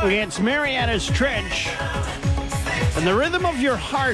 It's Mariana's Trench and the rhythm of your heart.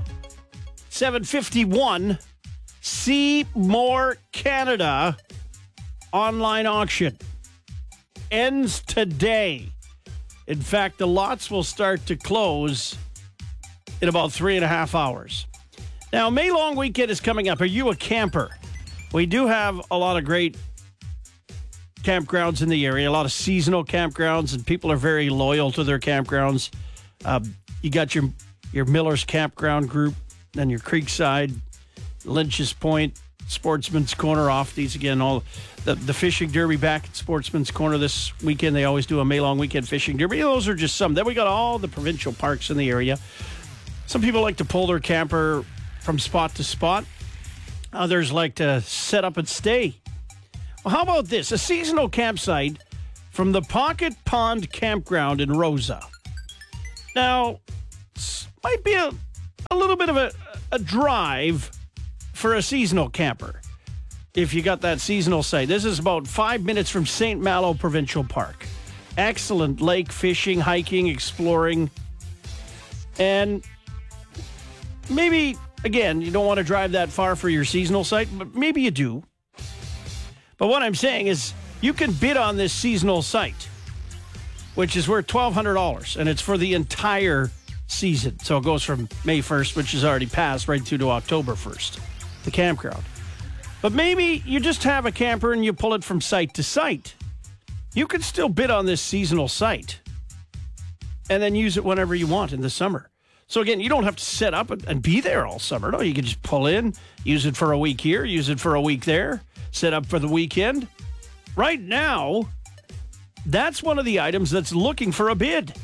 7:51. See More Canada online auction ends today. In fact, the lots will start to close in about 3.5 hours. Now, May Long Weekend is coming up. Are you a camper? We do have a lot of great campgrounds in the area, a lot of seasonal campgrounds, and people are very loyal to their campgrounds. You got your Miller's Campground Group, then your Creekside, Lynch's Point, Sportsman's Corner, off these again, all the fishing derby back at Sportsman's Corner this weekend. They always do a May Long Weekend fishing derby. Those are just some. Then we got all the provincial parks in the area. Some people like to pull their camper from spot to spot. Others like to set up and stay. Well, how about this? A seasonal campsite from the Pocket Pond Campground in Rosa. Now, might be a little bit of a drive for a seasonal camper if you got that seasonal site. This is about 5 minutes from St. Malo Provincial Park. Excellent lake fishing, hiking, exploring. And maybe, again, you don't want to drive that far for your seasonal site, but maybe you do. But what I'm saying is you can bid on this seasonal site, which is worth $1,200, and it's for the entire season. So it goes from May 1st, which is already passed, right through to October 1st, the campground. But maybe you just have a camper and you pull it from site to site. You can still bid on this seasonal site and then use it whenever you want in the summer. So again, you don't have to set up and be there all summer. No, you can just pull in, use it for a week here, use it for a week there, set up for the weekend. Right now, that's one of the items that's looking for a bid.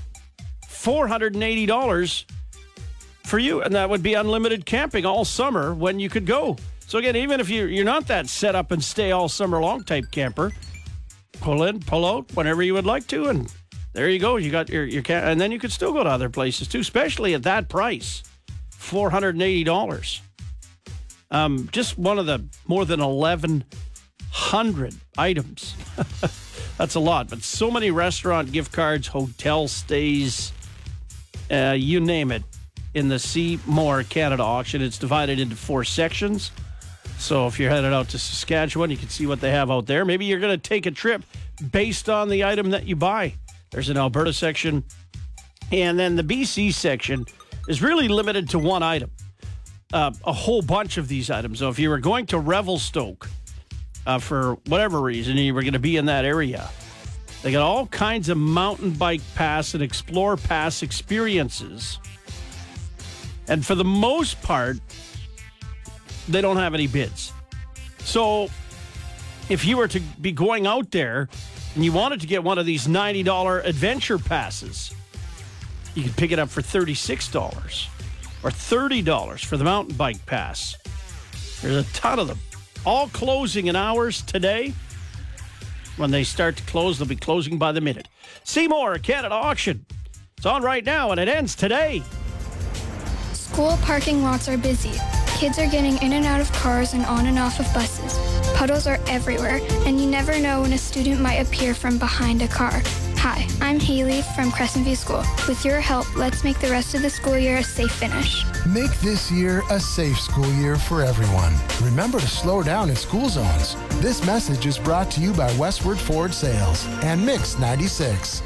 $480 for you, and that would be unlimited camping all summer when you could go. So again, even if you're not that set up and stay all summer long type camper, pull in, pull out whenever you would like to, and there you go. You got your camp, and then you could still go to other places too, especially at that price, $480. Just one of the more than 1,100 items. That's a lot, but so many restaurant gift cards, hotel stays, you name it, in the See More Canada auction. It's divided into 4 sections. So if you're headed out to Saskatchewan, you can see what they have out there. Maybe you're going to take a trip based on the item that you buy. There's an Alberta section. And then the BC section is really limited to one item. A whole bunch of these items. So if you were going to Revelstoke for whatever reason, and you were going to be in that area, they got all kinds of mountain bike pass and explore pass experiences. And for the most part, they don't have any bids. So if you were to be going out there and you wanted to get one of these $90 adventure passes, you could pick it up for $36 or $30 for the mountain bike pass. There's a ton of them. All closing in hours today. When they start to close, they'll be closing by the minute. See More Canada auction. It's on right now and it ends today. School parking lots are busy. Kids are getting in and out of cars and on and off of buses. Puddles are everywhere, and you never know when a student might appear from behind a car. Hi, I'm Haley from Crescent View School. With your help, let's make the rest of the school year a safe finish. Make this year a safe school year for everyone. Remember to slow down in school zones. This message is brought to you by Westward Ford Sales and Mix 96.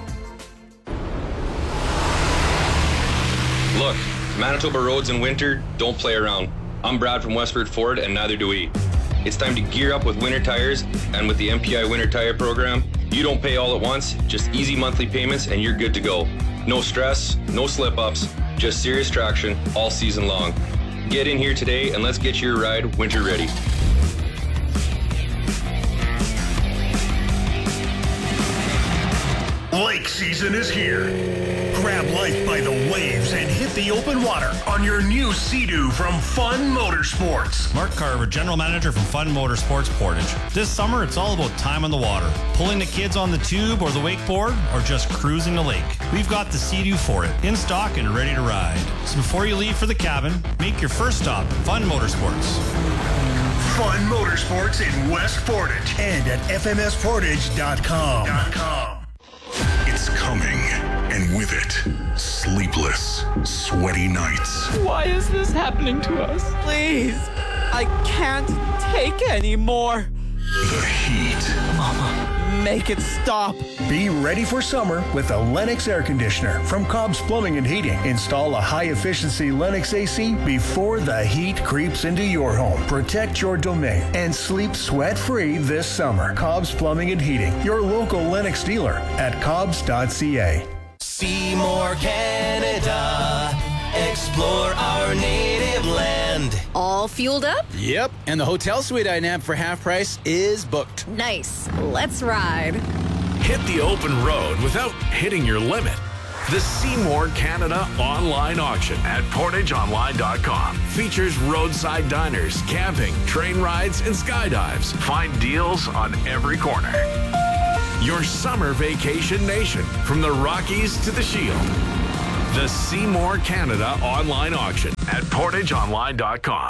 Look, Manitoba roads in winter don't play around. I'm Brad from Westward Ford, and neither do we. It's time to gear up with winter tires, and with the MPI Winter Tire Program, you don't pay all at once, just easy monthly payments, and you're good to go. No stress, no slip-ups, just serious traction all season long. Get in here today, and let's get your ride winter ready. Lake season is here. Grab life by the waves and hit the open water on your new Sea-Doo from Fun Motorsports. Mark Carver, General Manager from Fun Motorsports Portage. This summer, it's all about time on the water. Pulling the kids on the tube or the wakeboard, or just cruising the lake. We've got the Sea-Doo for it, in stock and ready to ride. So before you leave for the cabin, make your first stop at Fun Motorsports. Fun Motorsports in West Portage and at fmsportage.com. It's coming. sweaty nights. Why is this happening to us? Please, I can't take anymore. The heat. Mama, make it stop. Be ready for summer with a Lennox air conditioner from Cobb's Plumbing and Heating. Install a high-efficiency Lennox AC before the heat creeps into your home. Protect your domain and sleep sweat-free this summer. Cobb's Plumbing and Heating, your local Lennox dealer at cobbs.ca. Seymour, Canada. Explore our native land. All fueled up? Yep, and the hotel suite I nabbed for half price is booked. Nice. Let's ride. Hit the open road without hitting your limit. The Seymour Canada online auction at portageonline.com features roadside diners, camping, train rides, and skydives. Find deals on every corner. Your summer vacation nation, from the Rockies to the Shield. The Seymour Canada online auction at portageonline.com.